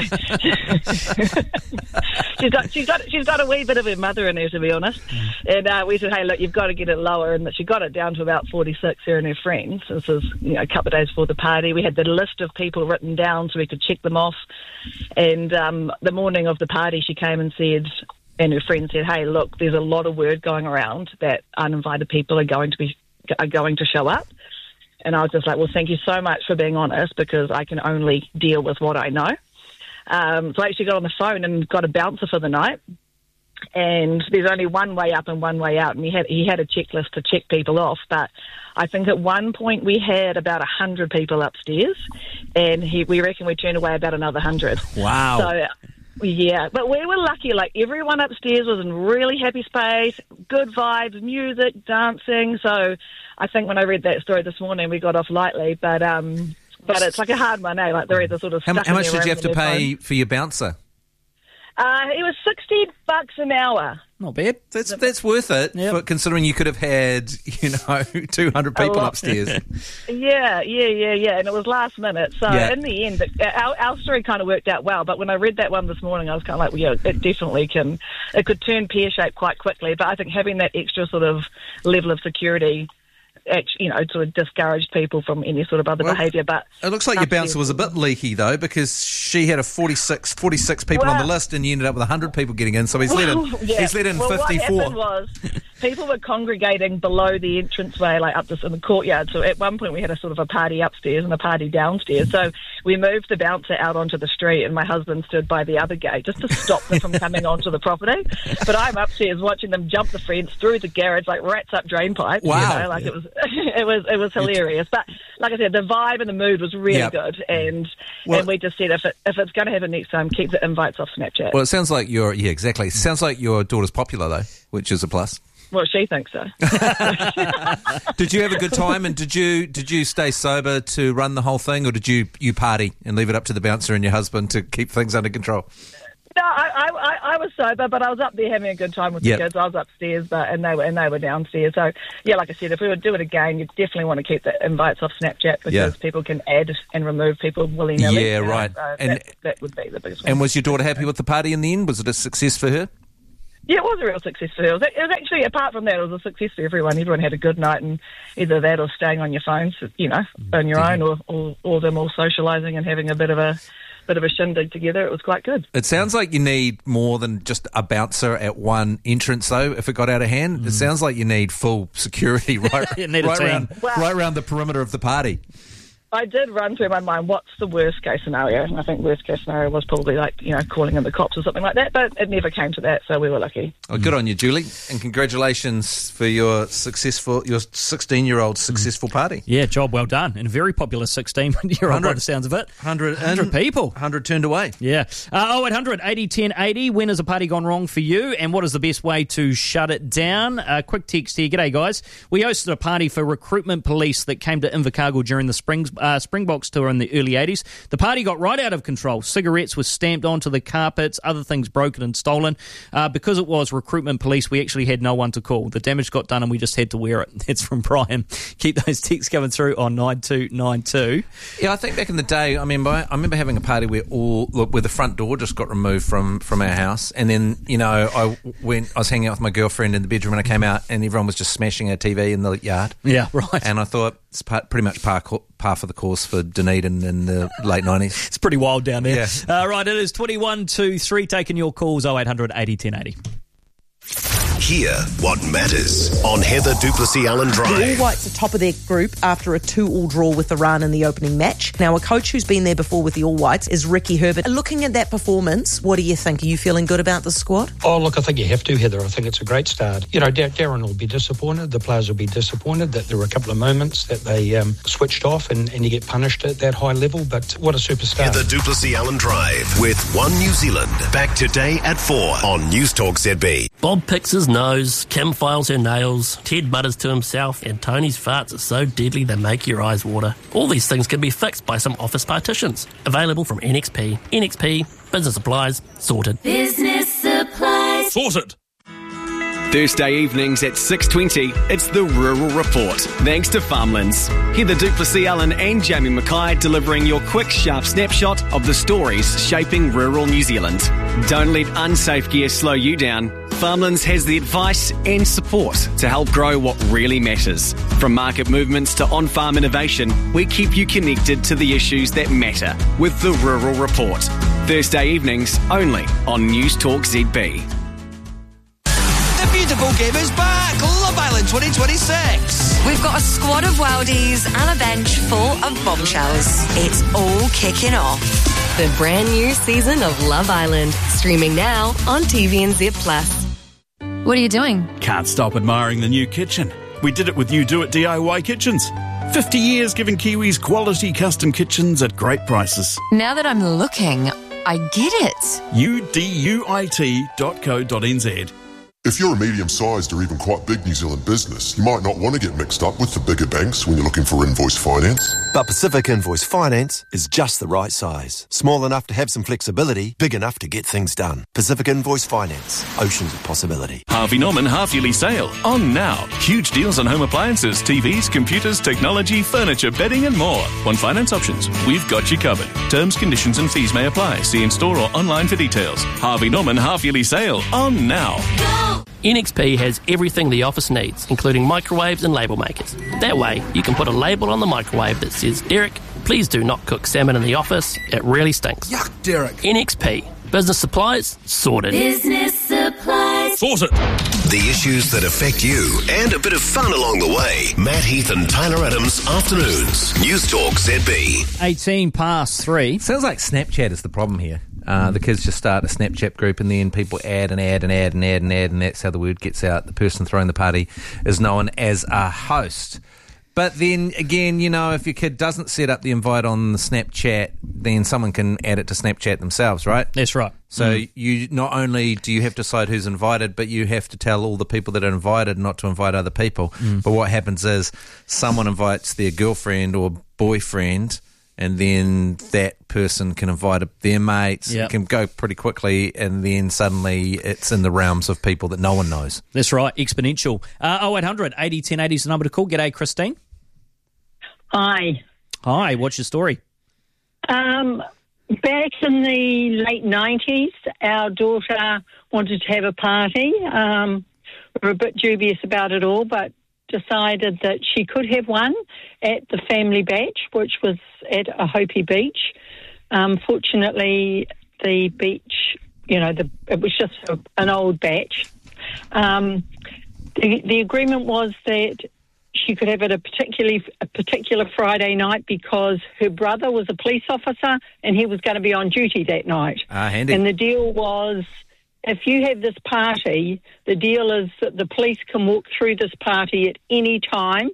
she's got she's got she's got a wee bit of her mother in her, to be honest. And uh, we said, hey, look, you've got to get it lower. And she got it down to about forty-six, her and her friends. This was, you know, a couple of days before the party. We had the list of people written down so we could check them off. And um, the morning of the party, she came and said, and her friend said, hey, look, there's a lot of word going around that uninvited people are going to be are going to show up. And I was just like, well, thank you so much for being honest because I can only deal with what I know. Um, so I actually got on the phone and got a bouncer for the night. And there's only one way up and one way out. And he had he had a checklist to check people off. But I think at one point we had about one hundred people upstairs. And he, we reckon we turned away about another one hundred. Wow. So... yeah, but we were lucky. Like, everyone upstairs was in really happy space, good vibes, music, dancing. So I think when I read that story this morning, we got off lightly. But um, but it's like a hard one, eh? Like, they're either sort of How, stuck how in much their did you room have to in their pay phone. for your bouncer? Uh, it was sixty bucks an hour. Not bad. That's that's worth it, Yep. for considering you could have had, you know, two hundred people lot. upstairs. Yeah, yeah, yeah, yeah, and it was last minute. So Yeah. in the end, it- our, our story kind of worked out well. But when I read that one this morning, I was kind of like, well, yeah, it definitely can. It could turn pear-shaped quite quickly. But I think having that extra sort of level of security, actually, you know, sort of discouraged people from any sort of other Well, behaviour. But It looks like your upstairs- bouncer was a bit leaky, though, because she had a forty-six, forty-six people on the Well- list and you ended up with one hundred people getting in, so he's let in, Well, yeah. he's let in well, fifty-four. What happened was people were congregating below the entranceway, like up this in the courtyard. So at one point we had a sort of a party upstairs and a party downstairs. So we moved the bouncer out onto the street, and my husband stood by the other gate just to stop them from coming onto the property. But I'm upstairs watching them jump the fence through the garage like rats up drain pipes. Wow. You know, like it was, it was, it was hilarious. But like I said, the vibe and the mood was really Yep. good, and Well- and we just said if it, if it's going to happen next time, keep the invites off Snapchat. Well, it sounds like your yeah, exactly. It sounds like your daughter's popular though, which is a plus. Well, she thinks so. Did you have a good time, and did you did you stay sober to run the whole thing, or did you you party and leave it up to the bouncer and your husband to keep things under control? No, I, I, I- I was sober, but I was up there having a good time with Yep. the kids. I was upstairs, but and they were and they were downstairs. So yeah, like I said, if we would do it again, you definitely want to keep the invites off Snapchat because Yeah. people can add and remove people willy nilly. Yeah, right. So And- that, that would be the biggest one. And was your daughter happy with the party in the end? Was it a success for her? Yeah, it was a real success for her. It was, it was actually, apart from that, it was a success for everyone. Everyone had a good night, and either that or staying on your phones, you know, on your own, or, or, or them all socialising and having a bit of a bit of a shindig together. It was quite good. It sounds like you need more than just a bouncer at one entrance, though. If it got out of hand, it sounds like you need full security right, You need a right team. around Well- right around the perimeter of the party. I did run through my mind, what's the worst case scenario? And I think worst case scenario was probably like, you know, calling in the cops or something like that, but it never came to that, so we were lucky. Oh, good on you, Julie, and congratulations for your successful, your sixteen-year-old successful party. Yeah, job well done. And a very popular sixteen-year-old by the sounds of it. Hundred, Hundred people. hundred turned away. Yeah. Uh, oh eight hundred eighty ten eighty. When has a party gone wrong for you, and what is the best way to shut it down? Uh, quick text here. G'day, guys. We hosted a party for recruitment police that came to Invercargill during the Springs, uh, Springboks tour in the early eighties. The party got right out of control. Cigarettes were stamped onto the carpets, other things broken and stolen. Uh, because it was recruitment police, we actually had no one to call. The damage got done and we just had to wear it. That's from Brian. Keep those texts coming through on nine two nine two. Yeah, I think back in the day, I remember I remember having a party where all where the front door just got removed from, from our house, and then you know I went I was hanging out with my girlfriend in the bedroom, and I came out and everyone was just smashing our T V in the yard. Yeah, right. And I thought it's part, pretty much par, par for the course for Dunedin in the late nineties. It's pretty wild down there. Yeah. Uh, right, it is twenty-one two three, taking your calls, oh eight hundred eighty ten eighty. Hear what matters on Heather Duplessis Allen The All Drive. Whites are top of their group after a two-all draw with Iran in the opening match. Now, a coach who's been there before with the All Whites is Ricky Herbert. Looking at that performance, what do you think? Are you feeling good about the squad? Oh, look, I think you have to, Heather. I think it's a great start. You know, Dar- Darren will be disappointed. The players will be disappointed that there were a couple of moments that they um, switched off and, and you get punished at that high level. But what a superstar. Heather Duplessis Allen Drive with One New Zealand. Back today at four on News Talk Z B. Bob picks his nose, Kim files her nails, Ted mutters to himself, and Tony's farts are so deadly they make your eyes water. All these things can be fixed by some office partitions. Available from N X P. N X P, business supplies, sorted. Business supplies. Sorted. Thursday evenings at six twenty, it's the Rural Report. Thanks to Farmlands. Heather Duplessis Allen and Jamie Mackay delivering your quick, sharp snapshot of the stories shaping rural New Zealand. Don't let unsafe gear slow you down. Farmlands has the advice and support to help grow what really matters. From market movements to on-farm innovation, we keep you connected to the issues that matter with the Rural Report. Thursday evenings only on News Talk Z B. The beautiful game is back! Love Island twenty twenty-six! We've got a squad of worldies and a bench full of bombshells. It's all kicking off. The brand new season of Love Island, streaming now on T V N Z Plus. What are you doing? Can't stop admiring the new kitchen. We did it with You Do It D I Y Kitchens. fifty years giving Kiwis quality custom kitchens at great prices. Now that I'm looking, I get it. U D U I T dot co dot n z. If you're a medium-sized or even quite big New Zealand business, you might not want to get mixed up with the bigger banks when you're looking for invoice finance. But Pacific Invoice Finance is just the right size. Small enough to have some flexibility, big enough to get things done. Pacific Invoice Finance. Oceans of possibility. Harvey Norman half-yearly sale. On now. Huge deals on home appliances, T Vs, computers, technology, furniture, bedding and more. Want finance options? We've got you covered. Terms, conditions and fees may apply. See in-store or online for details. Harvey Norman half-yearly sale. On now. Go! N X P has everything the office needs, including microwaves and label makers. That way, you can put a label on the microwave that says, Derek, please do not cook salmon in the office. It really stinks. Yuck, Derek. N X P. Business supplies, sorted. Business supplies. Sorted. The issues that affect you and a bit of fun along the way. Matt Heath and Tyler Adams, Afternoons. News Talk Z B. eighteen past three. Sounds like Snapchat is the problem here. Uh, the kids just start a Snapchat group and then people add and add and add and add and add and that's how the word gets out. The person throwing the party is known as a host. But then again, you know, if your kid doesn't set up the invite on the Snapchat, then someone can add it to Snapchat themselves, right? That's right. So Mm. you not only do you have to decide who's invited, but you have to tell all the people that are invited not to invite other people. Mm. But what happens is someone invites their girlfriend or boyfriend, and then that person can invite their mates. Yep. It can go pretty quickly, and then suddenly it's in the realms of people that no one knows. That's right, exponential. Uh, oh eight hundred eighty ten eighty is the number to call. G'day, Christine. Hi. Hi, what's your story? Um, back in the late nineties, our daughter wanted to have a party. Um, we were a bit dubious about it all, but decided that she could have one at the family batch, which was at Ohope Beach. Um, fortunately, the beach, you know, the, it was just a, an old batch. Um, the, the agreement was that she could have it a particularly a particular Friday night because her brother was a police officer and he was going to be on duty that night. Ah, handy. And the deal was, if you have this party, the deal is that the police can walk through this party at any time.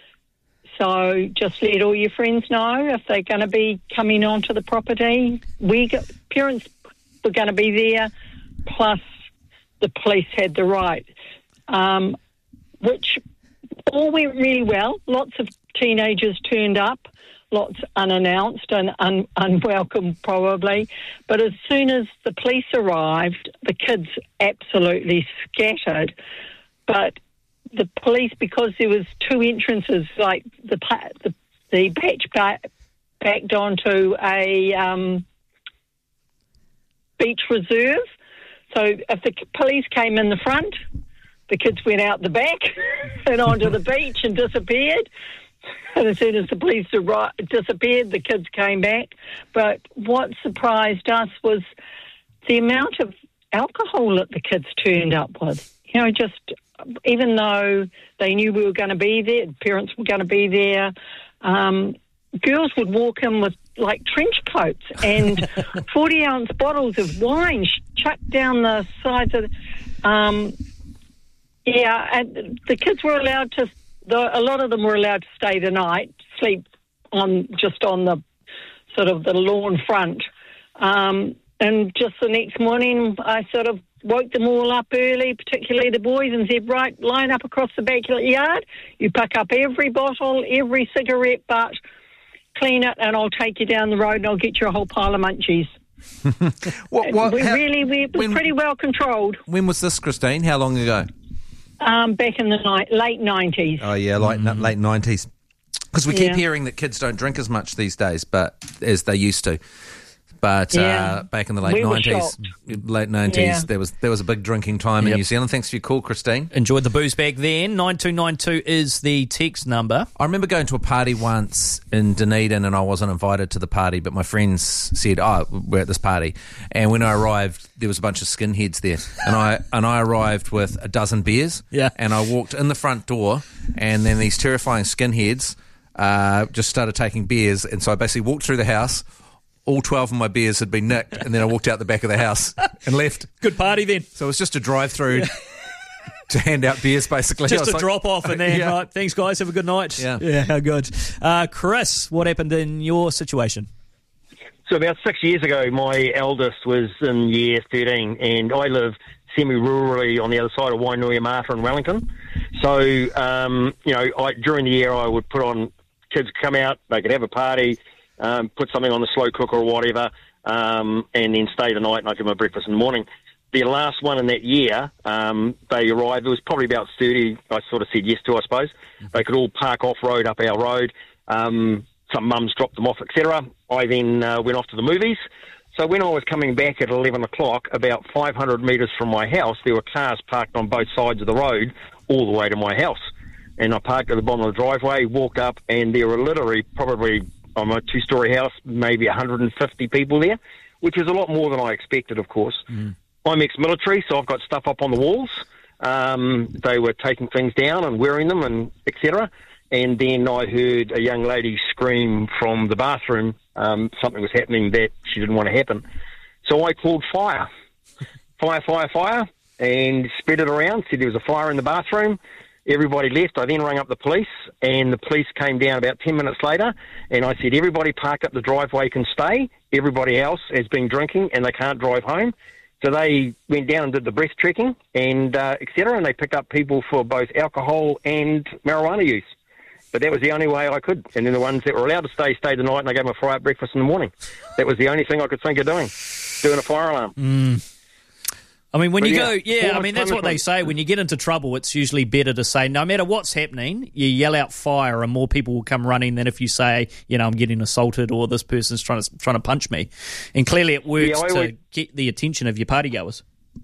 So just let all your friends know if they're going to be coming onto the property. We got, parents were going to be there, plus the police had the right, um, which all went really well. Lots of teenagers turned up, lots unannounced and un- unwelcome probably. But as soon as the police arrived, the kids absolutely scattered. But the police, because there was two entrances, like the the, the batch back, backed onto a um, beach reserve. So if the police came in the front, the kids went out the back and onto the beach and disappeared. And as soon as the police arrived, disappeared, the kids came back. But what surprised us was the amount of alcohol that the kids turned up with. You know, just even though they knew we were going to be there, parents were going to be there, um, girls would walk in with like trench coats and forty-ounce bottles of wine chucked down the sides of the... Um, yeah, and the kids were allowed to... The, a lot of them were allowed to stay the night, sleep on just on the sort of the lawn front. Um, and just the next morning, I sort of woke them all up early, particularly the boys, and said, right, line up across the backyard. You pick up every bottle, every cigarette butt, clean it, and I'll take you down the road and I'll get you a whole pile of munchies. what, what, we how, really, we, it was when, pretty well controlled. When was this, Christine? How long ago? Um, back in the ni- late nineties. Oh, yeah, like mm. late nineties. Because we keep Yeah. hearing that kids don't drink as much these days, but as they used to. But Yeah. uh, back in the late We were nineties, shocked. late nineties, Yeah. there was there was a big drinking time in Yep. New Zealand. Thanks for your call, Christine. Enjoyed the booze back then. nine two nine two is the text number. I remember going to a party once in Dunedin and I wasn't invited to the party, but my friends said, oh, we're at this party. And when I arrived, there was a bunch of skinheads there. And I and I arrived with a dozen beers. Yeah. And I walked in the front door and then these terrifying skinheads uh, just started taking beers. And so I basically walked through the house. All twelve of my beers had been nicked, and then I walked out the back of the house and left. Good party then. So it was just a drive-through to hand out beers, basically. I Just was a like- drop off and then, Yeah. right, thanks guys, have a good night. Yeah. Yeah, how good. Uh, Chris, what happened in your situation? So about six years ago, my eldest was in year thirteen, and I live semi-rurally on the other side of Wainuia Martha in Wellington. So, um, you know, I, during the year I would put on kids could come out, they could have a party, um, put something on the slow cooker or whatever, um, and then stay the night, and I'd give them a breakfast in the morning. The last one in that year, um, they arrived, it was probably about thirty, I sort of said yes to, I suppose. They could all park off-road up our road. Um, some mums dropped them off, et cetera. I then uh, went off to the movies. So when I was coming back at eleven o'clock, about five hundred metres from my house, there were cars parked on both sides of the road all the way to my house. And I parked at the bottom of the driveway, walked up, and there were literally probably, I'm a two-storey house, maybe one hundred fifty people there, which is a lot more than I expected, of course. Mm. I'm ex-military, so I've got stuff up on the walls. Um, they were taking things down and wearing them, and et cetera. And then I heard a young lady scream from the bathroom. Um, something was happening that she didn't want to happen. So I called fire. Fire, fire, fire, and spread it around, said there was a fire in the bathroom. Everybody left. I then rang up the police, and the police came down about ten minutes later, and I said, everybody park up the driveway can stay. Everybody else has been drinking, and they can't drive home. So they went down and did the breath checking, and uh, et cetera, and they picked up people for both alcohol and marijuana use. But that was the only way I could. And then the ones that were allowed to stay, stayed the night, and I gave them a fry-up breakfast in the morning. That was the only thing I could think of doing, doing a fire alarm. Mm. I mean, when But you yeah, go, yeah, I forward mean, that's what they punishment. say. When you get into trouble, it's usually better to say, no matter what's happening, you yell out fire and more people will come running than if you say, you know, I'm getting assaulted or this person's trying to trying to punch me. And clearly it works Yeah, I to always- get the attention of your partygoers.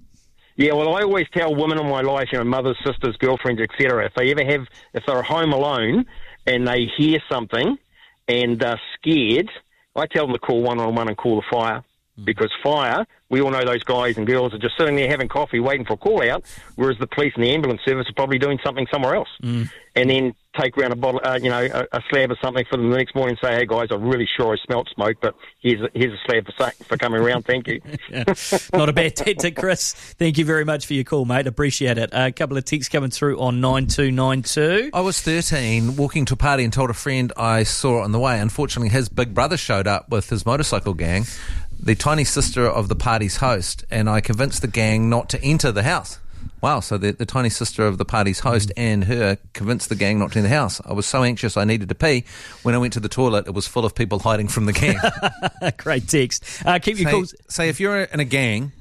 Yeah, well, I always tell women in my life, you know, mothers, sisters, girlfriends, et cetera, if they ever have, if they're home alone and they hear something and they're scared, I tell them to call one one one and call the fire. Because fire, we all know those guys and girls are just sitting there having coffee waiting for a call out, whereas the police and the ambulance service are probably doing something somewhere else. Mm. And then take around a bottle, uh, you know, a, a slab of something for them the next morning and say, hey guys, I'm really sure I smelt smoke, but here's a, here's a slab for, sa- for coming around, thank you. Yeah. Not a bad tactic, Chris. Thank you very much for your call, mate. Appreciate it. A couple of texts coming through on nine two nine two. I was thirteen, walking to a party and told a friend I saw it on the way. Unfortunately, his big brother showed up with his motorcycle gang, the tiny sister of the party's host, and I convinced the gang not to enter the house. Wow, so the, the tiny sister of the party's host mm. and her convinced the gang not to enter the house. I was so anxious I needed to pee. When I went to the toilet, it was full of people hiding from the gang. Great text. Uh, keep your say, calls. Say if you're in a gang,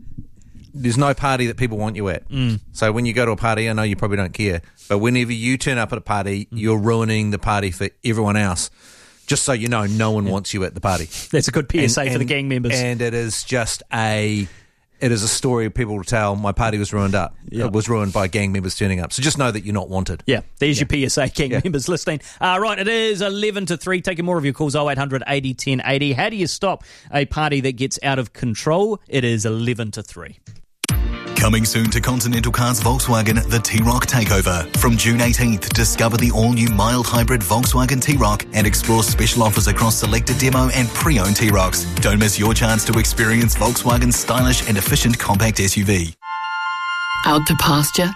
there's no party that people want you at. Mm. So when you go to a party, I know you probably don't care, but whenever you turn up at a party, mm. you're ruining the party for everyone else. Just so you know, no one yeah. wants you at the party. That's a good P S A and, for and, the gang members. And it is just a, it is a story people will tell. My party was ruined up. Yep. It was ruined by gang members turning up. So just know that you're not wanted. Yeah, there's yeah. your P S A, gang yeah. members listening. Uh, right, it is eleven to three. Taking more of your calls, oh eight hundred eighty ten eighty. How do you stop a party that gets out of control? It is eleven to three. Coming soon to Continental Cars Volkswagen, the T-Roc Takeover. From June eighteenth, discover the all-new mild hybrid Volkswagen T-Roc and explore special offers across selected demo and pre-owned T-Rocs. Don't miss your chance to experience Volkswagen's stylish and efficient compact S U V. Out to pasture?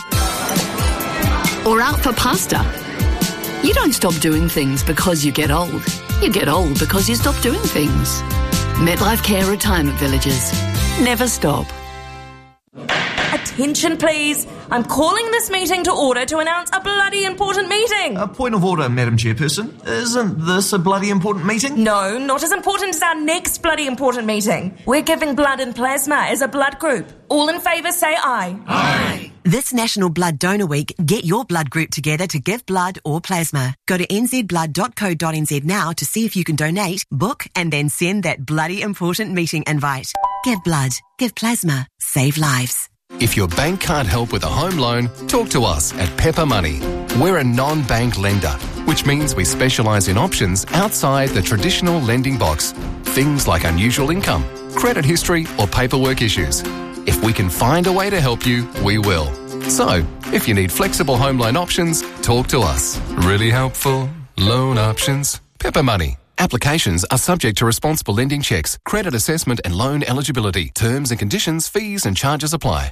Or out for pasta? You don't stop doing things because you get old. You get old because you stop doing things. MetLife Care Retirement Villages. Never stop. Attention, please. I'm calling this meeting to order to announce a bloody important meeting. A point of order, Madam Chairperson. Isn't this a bloody important meeting? No, not as important as our next bloody important meeting. We're giving blood and plasma as a blood group. All in favour, say aye. Aye. This National Blood Donor Week, get your blood group together to give blood or plasma. Go to n z blood dot co dot n z now to see if you can donate, book, and then send that bloody important meeting invite. Give blood, give plasma, save lives. If your bank can't help with a home loan, talk to us at Pepper Money. We're a non-bank lender, which means we specialise in options outside the traditional lending box. Things like unusual income, credit history or paperwork issues. If we can find a way to help you, we will. So, if you need flexible home loan options, talk to us. Really helpful loan options. Pepper Money. Applications are subject to responsible lending checks, credit assessment and loan eligibility. Terms and conditions, fees and charges apply.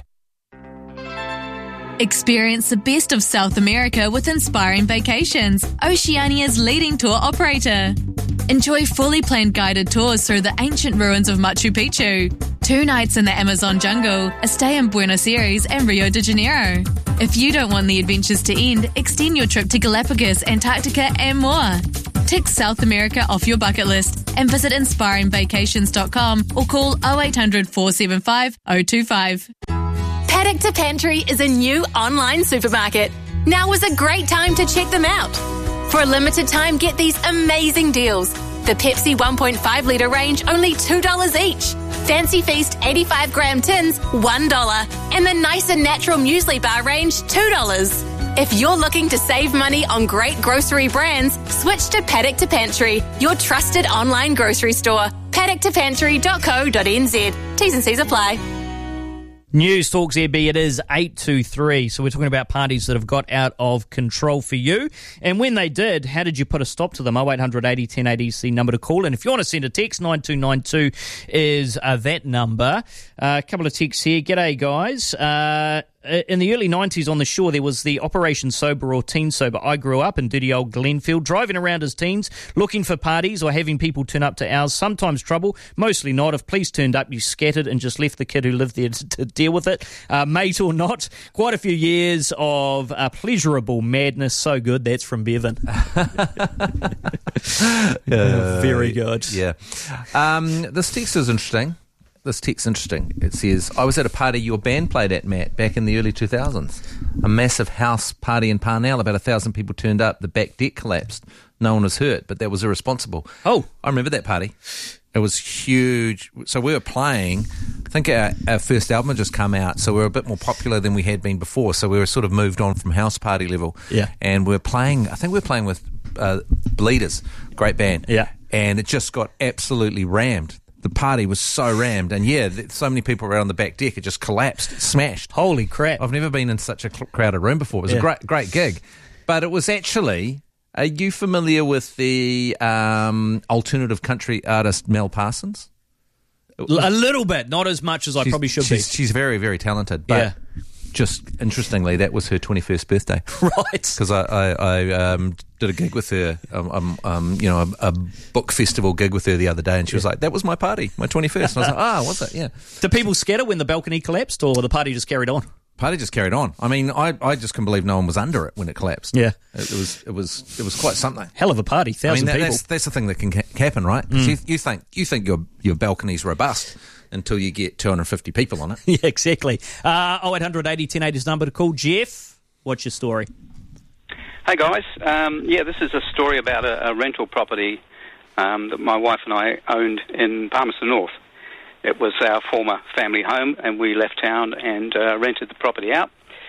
Experience the best of South America with Inspiring Vacations, Oceania's leading tour operator. Enjoy fully planned guided tours through the ancient ruins of Machu Picchu, two nights in the Amazon jungle, a stay in Buenos Aires and Rio de Janeiro. If you don't want the adventures to end, extend your trip to Galapagos, Antarctica and more. Tick South America off your bucket list and visit inspiring vacations dot com or call oh eight hundred, four seven five, oh two five. Paddock to Pantry is a new online supermarket. Now is a great time to check them out. For a limited time, get these amazing deals. The Pepsi one point five litre range, only two dollars each. Fancy Feast eighty-five gram tins, one dollar. And the Nice and Natural Muesli Bar range, two dollars. If you're looking to save money on great grocery brands, switch to Paddock to Pantry, your trusted online grocery store. paddock to pantry dot co dot n z. T's and C's apply. News Talk Z B, it is eight two three. So we're talking about parties that have got out of control for you. And when they did, how did you put a stop to them? oh eight hundred eighty ten eighty is the number to call. And if you want to send a text, nine two nine two is uh, that number. Uh, a couple of texts here. G'day, guys. Uh, in the early nineties on the shore, there was the Operation Sober or Teen Sober. I grew up in dirty old Glenfield, driving around as teens, looking for parties or having people turn up to ours. Sometimes trouble, mostly not. If police turned up, you scattered and just left the kid who lived there to, to deal with it, uh, mate or not. Quite a few years of uh, pleasurable madness. So good. That's from Bevan. Uh, Very good. Yeah. Um, this text is interesting. This text interesting. It says, I was at a party your band played at, Matt, back in the early two thousands. A massive house party in Parnell. About a thousand people turned up. The back deck collapsed. No one was hurt, but that was irresponsible. Oh. I remember that party. It was huge. So we were playing. I think our, our first album had just come out, so we were a bit more popular than we had been before. So we were sort of moved on from house party level. Yeah. And we were playing, I think we were playing with uh, Bleeders, great band. Yeah. And it just got absolutely rammed. The party was so rammed, and yeah, th- so many people were on the back deck. It just collapsed, it smashed. Holy crap! I've never been in such a cl- crowded room before. It was Yeah. a great, great gig, but it was actually. Are you familiar with the um, alternative country artist Mel Parsons? A little bit, not as much as I She's- probably should she's, be. She's very, very talented. But Yeah. just interestingly, that was her twenty-first birthday. Right. Because I, I, I um, did a gig with her, um, um, um, you know, a, a book festival gig with her the other day, and she was like, that was my party, my twenty-first. And I was like, ah, was it? Yeah. Did people scatter when the balcony collapsed, or the party just carried on? Party just carried on. I mean, I, I just couldn't believe no one was under it when it collapsed. Yeah. It, it was it was it was quite something. Hell of a party, I thousand mean, that, people. that's that's the thing that can ca- happen, right? 'Cause Mm. You, you think you think your your balcony's robust until you get two hundred fifty people on it. Yeah, exactly. Uh, oh eight hundred eighty ten eighty is number to call. Jeff, what's your story? Hey guys, um, yeah, this is a story about a, a rental property um, that my wife and I owned in Palmerston North. It was our former family home, and we left town and uh, rented the property out.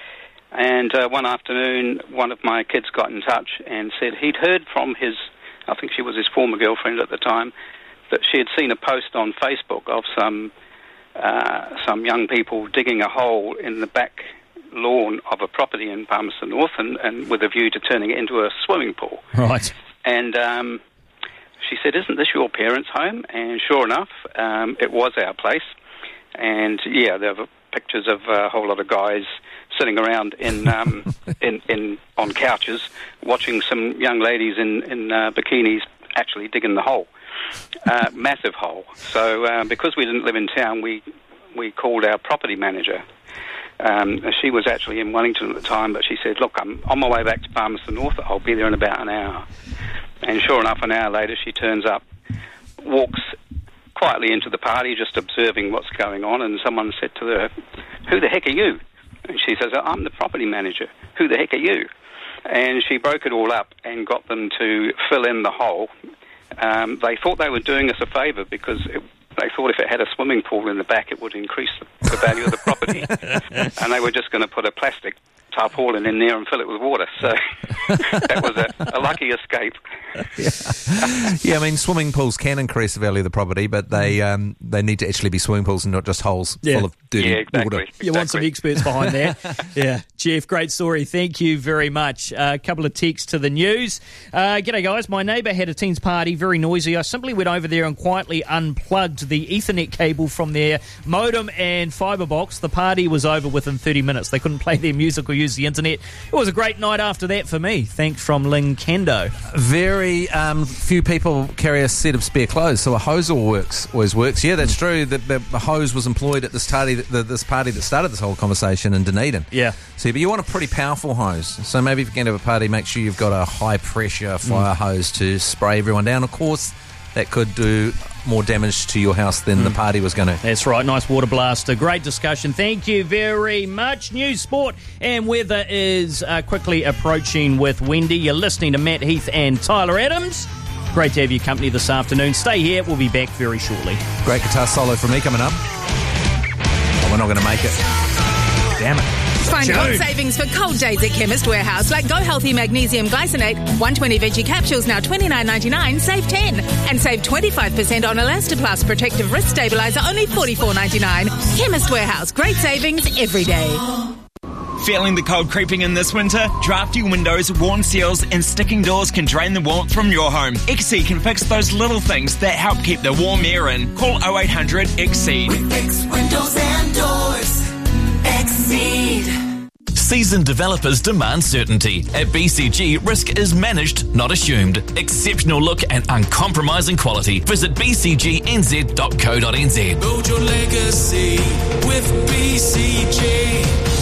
And uh, one afternoon, one of my kids got in touch and said he'd heard from his, I think she was his former girlfriend at the time, that she had seen a post on Facebook of some uh, some young people digging a hole in the back lawn of a property in Palmerston North, and, and with a view to turning it into a swimming pool. Right. And um, she said, isn't this your parents' home? And sure enough, um, it was our place. And yeah, there were pictures of a whole lot of guys sitting around in um, in, in on couches watching some young ladies in, in uh, bikinis actually digging the hole. Uh, massive hole. So uh, because we didn't live in town, we we called our property manager. Um, she was actually in Wellington at the time, but she said, look, I'm on my way back to Palmerston North. I'll be there in about an hour. And sure enough, an hour later, she turns up, walks quietly into the party, just observing what's going on, and someone said to her, who the heck are you? And she says, I'm the property manager. Who the heck are you? And she broke it all up and got them to fill in the hole. Um, they thought they were doing us a favour because it, they thought if it had a swimming pool in the back, it would increase the, the value of the property. And they were just going to put a plastic tarpaulin in there and fill it with water. So that was a, a lucky escape. Yeah. yeah, I mean, swimming pools can increase the value of the property, but they um, they need to actually be swimming pools and not just holes Yeah. full of dirty Yeah, exactly. water. You want some experts behind that. Yeah. Jeff, great story. Thank you very much. A uh, couple of texts to the news. Uh, g'day, guys. My neighbour had a teens party, very noisy. I simply went over there and quietly unplugged the Ethernet cable from their modem and fibre box. The party was over within thirty minutes. They couldn't play their music or use use the internet. It was a great night after that for me. Thanks from Ling Kendo. Very um, few people carry a set of spare clothes, so a hose all works, always works. Yeah, that's true. The, the, the hose was employed at this party, the, this party that started this whole conversation in Dunedin. Yeah. See, but you want a pretty powerful hose. So maybe if you're going to have a party, make sure you've got a high-pressure fire mm. hose to spray everyone down. Of course, that could do more damage to your house than mm. the party was going to. That's right. Nice water blast. A great discussion. Thank you very much. News, sport and weather is uh, quickly approaching with Wendy. You're listening to Matt Heath and Tyler Adams. Great to have your company this afternoon. Stay here. We'll be back very shortly. Great guitar solo from me coming up. Oh, we're not going to make it. Damn it. Find cold savings for cold days at Chemist Warehouse, like Go Healthy Magnesium Glycinate, one hundred twenty veggie capsules now twenty-nine ninety-nine, save ten. And save twenty-five percent on Elastoplast Protective Wrist Stabilizer, only forty-four ninety-nine. Chemist Warehouse, great savings every day. Feeling the cold creeping in this winter? Drafty windows, worn seals and sticking doors can drain the warmth from your home. Exceed can fix those little things that help keep the warm air in. Call oh eight hundred Exceed. We fix windows and doors. Exceed. Seasoned developers demand certainty. At B C G, risk is managed, not assumed. Exceptional look and uncompromising quality. Visit b c g n z dot co dot n z. Build your legacy with B C G.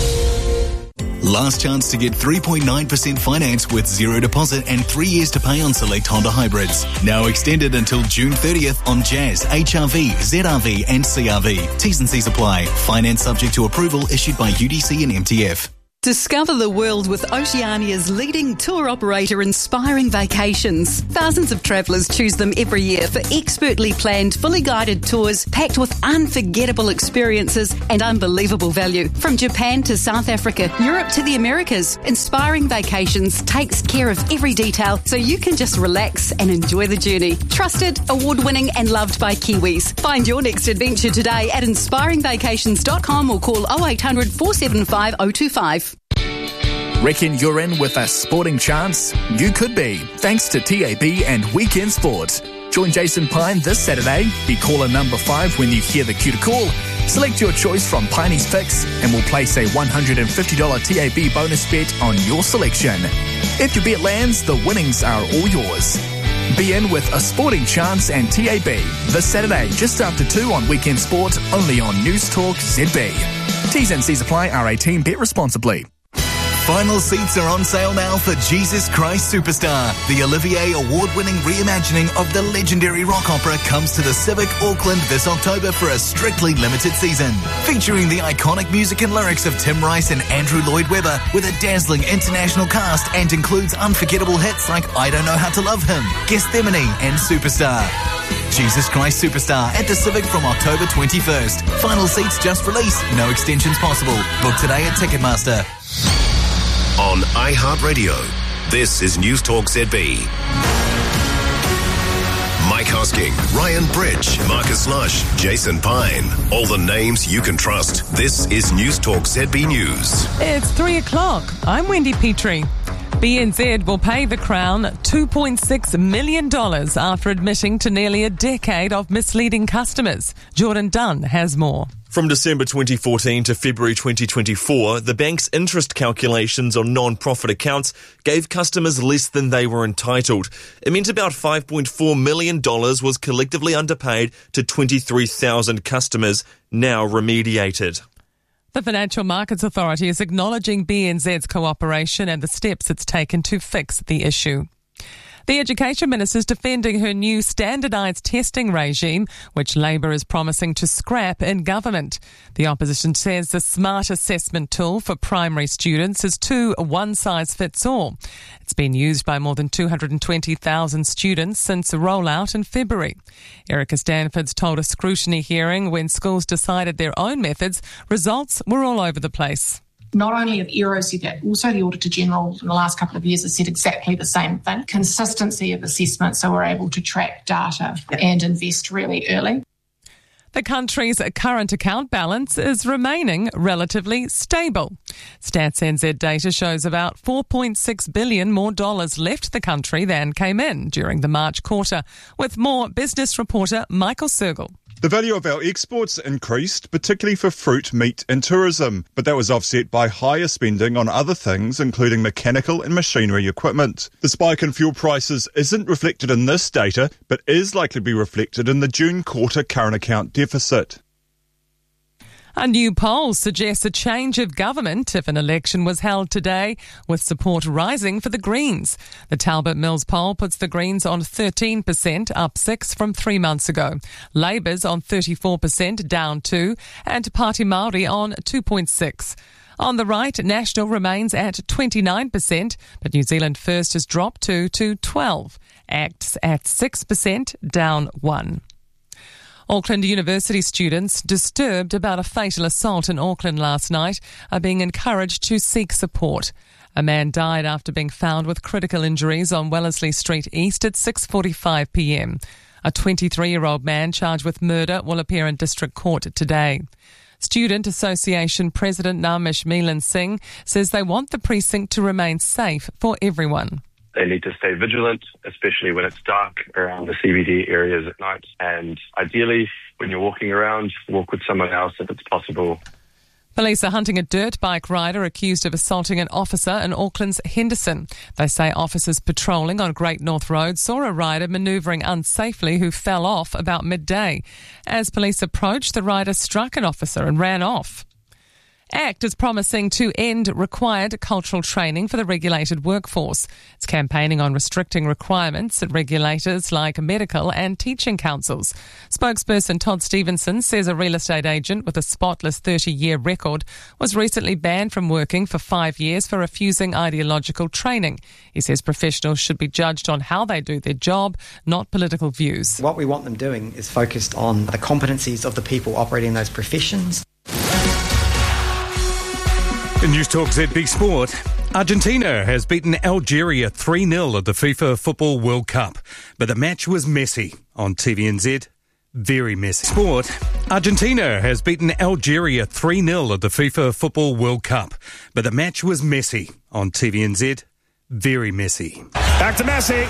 Last chance to get three point nine percent finance with zero deposit and three years to pay on select Honda hybrids. Now extended until June thirtieth on Jazz, H R V, Z R V and C R V. T's and C's apply. Finance subject to approval issued by U D C and M T F. Discover the world with Oceania's leading tour operator, Inspiring Vacations. Thousands of travellers choose them every year for expertly planned, fully guided tours packed with unforgettable experiences and unbelievable value. From Japan to South Africa, Europe to the Americas, Inspiring Vacations takes care of every detail so you can just relax and enjoy the journey. Trusted, award-winning and loved by Kiwis. Find your next adventure today at inspiring vacations dot com or call oh eight hundred, four seven five, oh two five. Reckon you're in with a sporting chance? You could be, thanks to T A B and Weekend Sport. Join Jason Pine this Saturday. Be caller number five when you hear the cue to call. Select your choice from Piney's Fix and we'll place a one hundred fifty dollars T A B bonus bet on your selection. If your bet lands, the winnings are all yours. Be in with a sporting chance and T A B this Saturday just after two on Weekend Sport, only on News Talk Z B. T's and C's apply. R eighteen. Bet responsibly. Final seats are on sale now for Jesus Christ Superstar. The Olivier award-winning reimagining of the legendary rock opera comes to the Civic Auckland this October for a strictly limited season. Featuring the iconic music and lyrics of Tim Rice and Andrew Lloyd Webber with a dazzling international cast and includes unforgettable hits like I Don't Know How to Love Him, Gethsemane and Superstar. Jesus Christ Superstar at the Civic from October twenty-first. Final seats just released. No extensions possible. Book today at Ticketmaster. On iHeartRadio, this is News Talk Z B. Mike Hosking, Ryan Bridge, Marcus Lush, Jason Pine. All the names you can trust. This is News Talk Z B News. It's three o'clock. I'm Wendy Petrie. B N Z will pay the Crown two point six million dollars after admitting to nearly a decade of misleading customers. Jordan Dunn has more. From December twenty fourteen to February twenty twenty-four, the bank's interest calculations on non-profit accounts gave customers less than they were entitled. It meant about five point four million dollars was collectively underpaid to twenty-three thousand customers, now remediated. The Financial Markets Authority is acknowledging B N Z's cooperation and the steps it's taken to fix the issue. The Education Minister is defending her new standardised testing regime, which Labor is promising to scrap in government. The opposition says the smart assessment tool for primary students is too one-size-fits-all. It's been used by more than two hundred twenty thousand students since the rollout in February. Erica Stanford's told a scrutiny hearing when schools decided their own methods, results were all over the place. Not only have E R O said that, also the Auditor General in the last couple of years has said exactly the same thing. Consistency of assessment, so we're able to track data and invest really early. The country's current account balance is remaining relatively stable. Stats N Z data shows about four point six billion dollars more dollars left the country than came in during the March quarter, with more business reporter Michael Sergel. The value of our exports increased, particularly for fruit, meat and tourism, but that was offset by higher spending on other things, including mechanical and machinery equipment. The spike in fuel prices isn't reflected in this data, but is likely to be reflected in the June quarter current account deficit. A new poll suggests a change of government if an election was held today, with support rising for the Greens. The Talbot Mills poll puts the Greens on thirteen percent, up six from three months ago. Labour's on thirty-four percent, down two, and Party Māori on two point six. On the right, National remains at twenty-nine percent, but New Zealand First has dropped two to twelve. Act's at six percent, down one. Auckland University students disturbed about a fatal assault in Auckland last night are being encouraged to seek support. A man died after being found with critical injuries on Wellesley Street East at six forty-five p m. A twenty-three-year-old man charged with murder will appear in District Court today. Student Association President Namish Milan Singh says they want the precinct to remain safe for everyone. They need to stay vigilant, especially when it's dark around the C B D areas at night. And ideally, when you're walking around, walk with someone else if it's possible. Police are hunting a dirt bike rider accused of assaulting an officer in Auckland's Henderson. They say officers patrolling on Great North Road saw a rider manoeuvring unsafely who fell off about midday. As police approached, the rider struck an officer and ran off. ACT is promising to end required cultural training for the regulated workforce. It's campaigning on restricting requirements at regulators like medical and teaching councils. Spokesperson Todd Stevenson says a real estate agent with a spotless thirty-year record was recently banned from working for five years for refusing ideological training. He says professionals should be judged on how they do their job, not political views. What we want them doing is focused on the competencies of the people operating in those professions. In News Talk Z B Sport, Argentina has beaten Algeria three nil at the FIFA Football World Cup, but the match was messy. On T V N Z, very messy. Sport, Argentina has beaten Algeria three nil at the FIFA Football World Cup, but the match was messy. On T V N Z, very messy. Back to Messi.